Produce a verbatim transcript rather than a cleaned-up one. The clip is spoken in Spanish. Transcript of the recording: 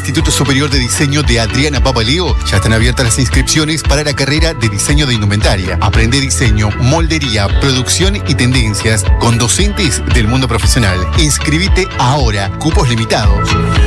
Instituto Superior de Diseño de Adriana Papaleo ya están abiertas las inscripciones para la carrera de diseño de indumentaria. Aprende diseño, moldería, producción y tendencias con docentes del mundo profesional. Inscribite ahora, cupos limitados.